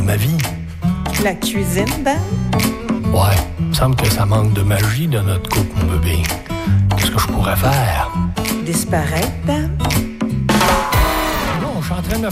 ma vie. La cuisine, Ben? Ouais, il me semble que ça manque de magie dans notre couple, mon bébé. Qu'est-ce que je pourrais faire? Disparaître, Ben? Non, je suis en train de me